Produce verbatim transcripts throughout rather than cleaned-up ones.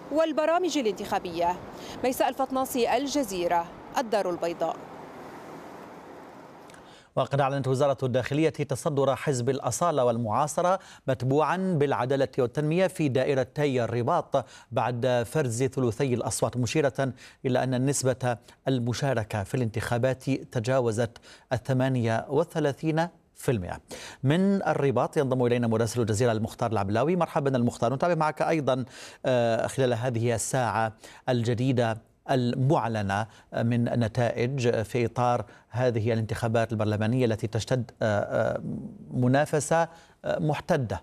والبرامج الانتخابية. ميساء الفطناصي، الجزيرة، الدار البيضاء. وقد أعلنت وزارة الداخلية تصدر حزب الأصالة والمعاصرة متبوعا بالعدالة والتنمية في دائرتي الرباط بعد فرز ثلثي الأصوات، مشيرة إلى أن النسبة المشاركة في الانتخابات تجاوزت الثمانية وثلاثين في المئة. من الرباط ينضم إلينا مراسل الجزيرة المختار العبلاوي. مرحبا المختار، نتابع معك أيضا خلال هذه الساعة الجديدة المعلنة من نتائج في إطار هذه الانتخابات البرلمانية التي تشتد منافسة محتدة.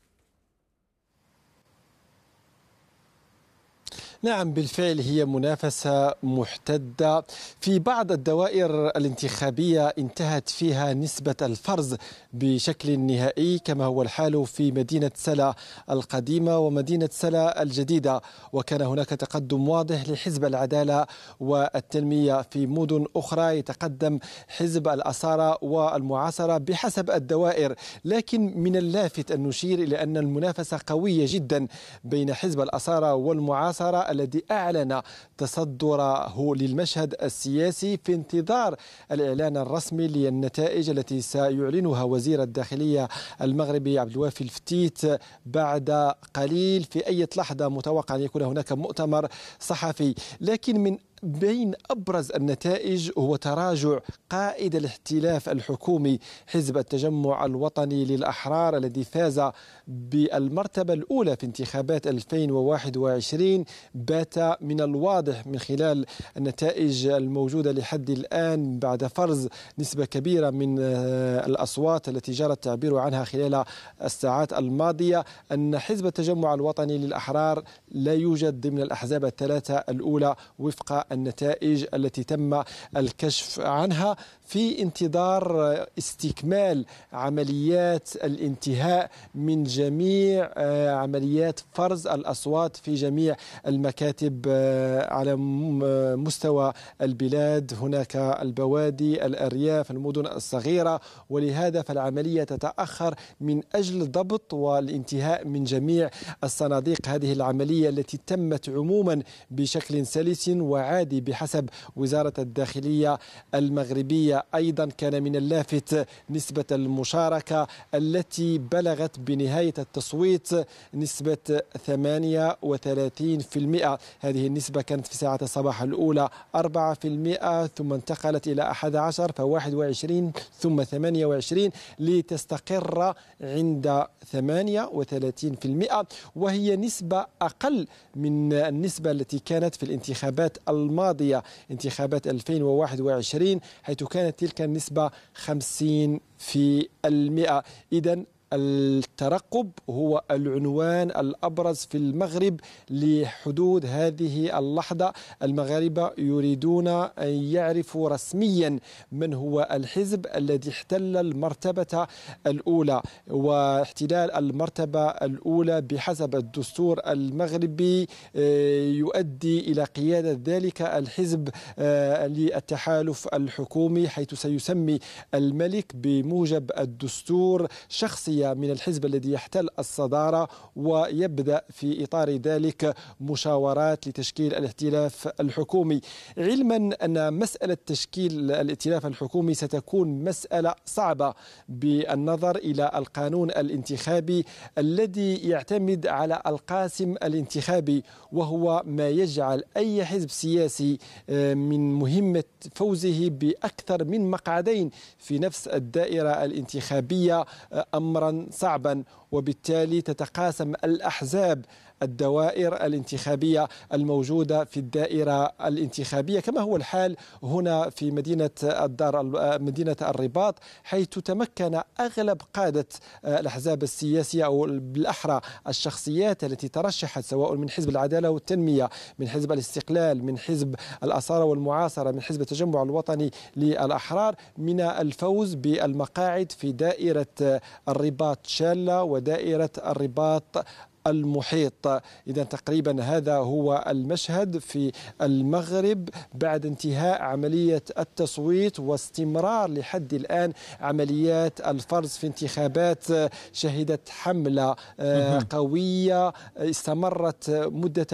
نعم بالفعل هي منافسة محتدة. في بعض الدوائر الانتخابية انتهت فيها نسبة الفرز بشكل نهائي، كما هو الحال في مدينة سلا القديمة ومدينة سلا الجديدة، وكان هناك تقدم واضح لحزب العدالة والتنمية. في مدن أخرى يتقدم حزب الأصالة والمعاصرة بحسب الدوائر، لكن من اللافت أن نشير إلى أن المنافسة قوية جدا بين حزب الأصالة والمعاصرة الذي أعلن تصدره للمشهد السياسي في انتظار الإعلان الرسمي للنتائج التي سيعلنها وزير الداخلية المغربي عبد الوافي الفتيت بعد قليل. في أي لحظة متوقع أن يكون هناك مؤتمر صحفي. لكن من بين أبرز النتائج هو تراجع قائد الاحتلاف الحكومي حزب التجمع الوطني للأحرار الذي فاز بالمرتبة الأولى في انتخابات ألفين وواحد وعشرين. بات من الواضح من خلال النتائج الموجودة لحد الآن بعد فرز نسبة كبيرة من الأصوات التي جرى التعبير عنها خلال الساعات الماضية أن حزب التجمع الوطني للأحرار لا يوجد ضمن الأحزاب الثلاثة الأولى وفق النتائج التي تم الكشف عنها، في انتظار استكمال عمليات الانتهاء من جميع عمليات فرز الأصوات في جميع المكاتب على مستوى البلاد. هناك البوادي، الأرياف، المدن الصغيرة، ولهذا فالعملية تتأخر من أجل ضبط والانتهاء من جميع الصناديق. هذه العملية التي تمت عموما بشكل سلس وعادي بحسب وزارة الداخلية المغربية. أيضا كان من اللافت نسبة المشاركة التي بلغت بنهاية التصويت نسبة ثمانية وثلاثين في المئة. هذه النسبة كانت في ساعة الصباح الأولى أربعة في المئة، ثم انتقلت إلى أحد عشر فواحد وعشرين ثم ثمانية وعشرين لتستقر عند ثمانية وثلاثين في المئة، وهي نسبة أقل من النسبة التي كانت في الانتخابات الماضية انتخابات ألفين وواحد وعشرين حيث كانت تلك النسبة خمسين في المئة. إذن الترقب هو العنوان الأبرز في المغرب لحدود هذه اللحظة. المغاربة يريدون أن يعرفوا رسميا من هو الحزب الذي احتل المرتبة الأولى، واحتلال المرتبة الأولى بحسب الدستور المغربي يؤدي إلى قيادة ذلك الحزب للتحالف الحكومي، حيث سيسمي الملك بموجب الدستور شخصية من الحزب الذي يحتل الصدارة، ويبدأ في إطار ذلك مشاورات لتشكيل الائتلاف الحكومي، علما أن مسألة تشكيل الائتلاف الحكومي ستكون مسألة صعبة بالنظر إلى القانون الانتخابي الذي يعتمد على القاسم الانتخابي، وهو ما يجعل أي حزب سياسي من مهمة فوزه بأكثر من مقعدين في نفس الدائرة الانتخابية أمرا صعبا، وبالتالي تتقاسم الأحزاب الدوائر الانتخابية الموجودة في الدائرة الانتخابية، كما هو الحال هنا في مدينة الدار مدينة الرباط، حيث تمكن أغلب قادة الأحزاب السياسية أو بالأحرى الشخصيات التي ترشحت سواء من حزب العدالة والتنمية، من حزب الاستقلال، من حزب الأصالة والمعاصرة، من حزب التجمع الوطني للأحرار، من الفوز بالمقاعد في دائرة الرباط شالة ودائرة الرباط المحيط. إذا تقريبا هذا هو المشهد في المغرب بعد انتهاء عملية التصويت واستمرار لحد الآن عمليات الفرز في انتخابات شهدت حملة قوية استمرت مدة